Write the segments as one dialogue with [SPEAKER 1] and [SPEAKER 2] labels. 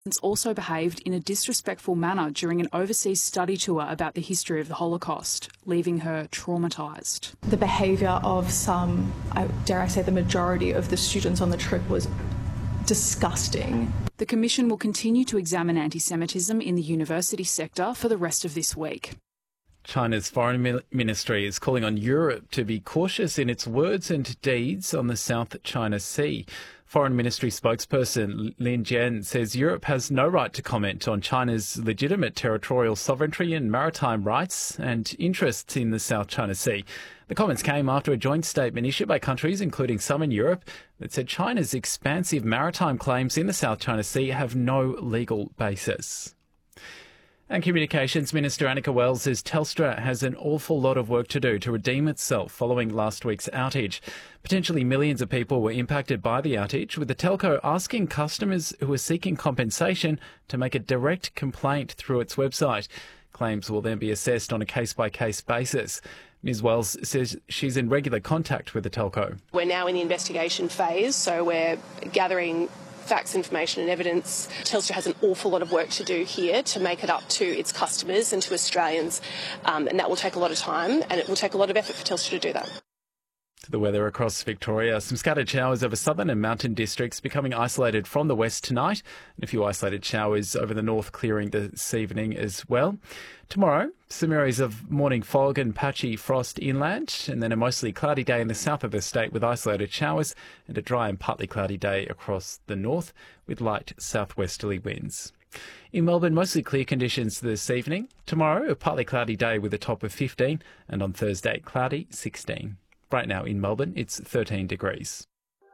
[SPEAKER 1] also behaved in a disrespectful manner during an overseas study tour about the history of the Holocaust, leaving her traumatised.
[SPEAKER 2] The behaviour of some, dare I say the majority of the students on the trip was disgusting.
[SPEAKER 1] The Commission will continue to examine anti-Semitism in the university sector for the rest of this week.
[SPEAKER 3] China's foreign ministry is calling on Europe to be cautious in its words and deeds on the South China Sea. Foreign Ministry spokesperson Lin Jian says Europe has no right to comment on China's legitimate territorial sovereignty and maritime rights and interests in the South China Sea. The comments came after a joint statement issued by countries, including some in Europe, that said China's expansive maritime claims in the South China Sea have no legal basis. And Communications Minister Annika Wells says Telstra has an awful lot of work to do to redeem itself following last week's outage. Potentially millions of people were impacted by the outage, with the telco asking customers who are seeking compensation to make a direct complaint through its website. Claims will then be assessed on a case-by-case basis. Ms Wells says she's in regular contact with the telco.
[SPEAKER 4] We're now in the investigation phase, so we're gathering facts, information and evidence. Telstra has an awful lot of work to do here to make it up to its customers and to Australians, and that will take a lot of time, and it will take a lot of effort for Telstra to do that.
[SPEAKER 3] To the weather across Victoria, some scattered showers over southern and mountain districts becoming isolated from the west tonight, and a few isolated showers over the north clearing this evening as well. Tomorrow, some areas of morning fog and patchy frost inland, and then a mostly cloudy day in the south of the state with isolated showers, and a dry and partly cloudy day across the north with light southwesterly winds. In Melbourne, mostly clear conditions this evening. Tomorrow, a partly cloudy day with a top of 15, and on Thursday, cloudy 16. Right now in Melbourne, it's 13 degrees.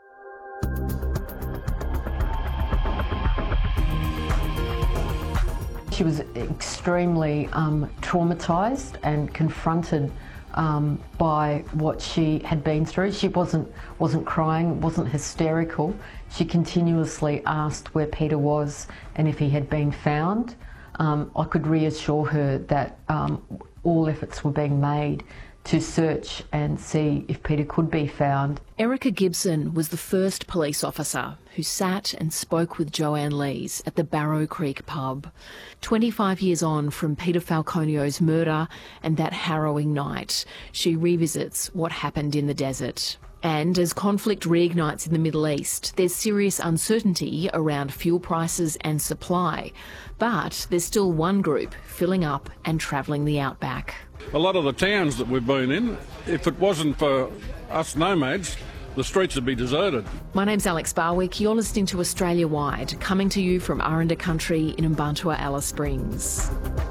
[SPEAKER 5] She was extremely traumatised and confronted by what she had been through. She wasn't crying, wasn't hysterical. She continuously asked where Peter was and if he had been found. I could reassure her that all efforts were being made to search and see if Peter could be found.
[SPEAKER 6] Erica Gibson was the first police officer who sat and spoke with Joanne Lees at the Barrow Creek pub. 25 years on from Peter Falconio's murder and that harrowing night, she revisits what happened in the desert. And as conflict reignites in the Middle East, there's serious uncertainty around fuel prices and supply. But there's still one group filling up and travelling the outback.
[SPEAKER 7] A lot of the towns that we've been in, if it wasn't for us nomads, the streets would be deserted.
[SPEAKER 6] My name's Alex Barwick. You're listening to Australia Wide, coming to you from Aranda Country in Mbantua, Alice Springs.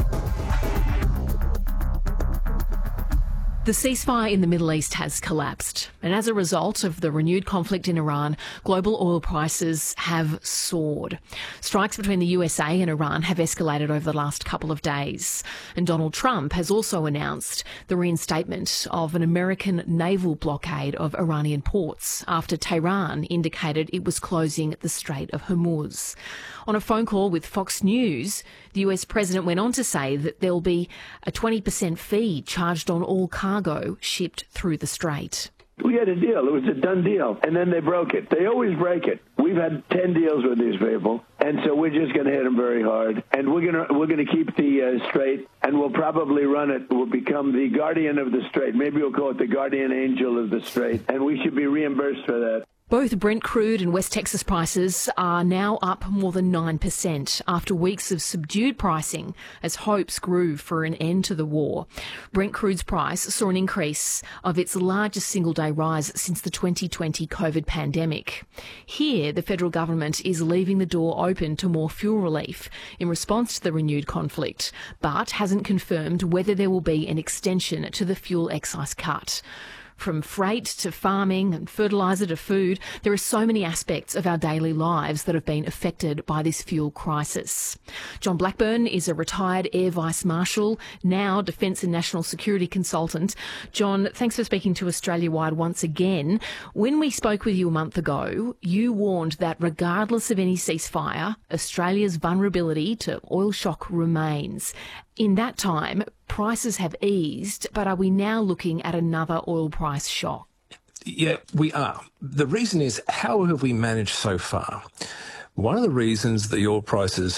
[SPEAKER 6] The ceasefire in the Middle East has collapsed, and as a result of the renewed conflict in Iran, global oil prices have soared. Strikes between the USA and Iran have escalated over the last couple of days, and Donald Trump has also announced the reinstatement of an American naval blockade of Iranian ports after Tehran indicated it was closing the Strait of Hormuz. On a phone call with Fox News, the US president went on to say that there'll be a 20% fee charged on all cargo shipped through the strait.
[SPEAKER 8] We had a deal. It was a done deal. And then they broke it. They always break it. We've had 10 deals with these people. And so we're just going to hit them very hard. And we're going to keep the strait, and we'll probably run it. We'll become the guardian of the strait. Maybe we'll call it the guardian angel of the strait. And we should be reimbursed for that.
[SPEAKER 6] Both Brent crude and West Texas prices are now up more than 9% after weeks of subdued pricing as hopes grew for an end to the war. Brent crude's price saw an increase of its largest single-day rise since the 2020 COVID pandemic. Here, the federal government is leaving the door open to more fuel relief in response to the renewed conflict, but hasn't confirmed whether there will be an extension to the fuel excise cut. From freight to farming and fertiliser to food, there are so many aspects of our daily lives that have been affected by this fuel crisis. John Blackburn is a retired Air Vice Marshal, now Defence and National Security Consultant. John, thanks for speaking to Australia Wide once again. When we spoke with you a month ago, you warned that regardless of any ceasefire, Australia's vulnerability to oil shock remains. In that time, prices have eased, but are we now looking at another oil price shock?
[SPEAKER 9] Yeah, we are. The reason is, how have we managed so far? One of the reasons the oil prices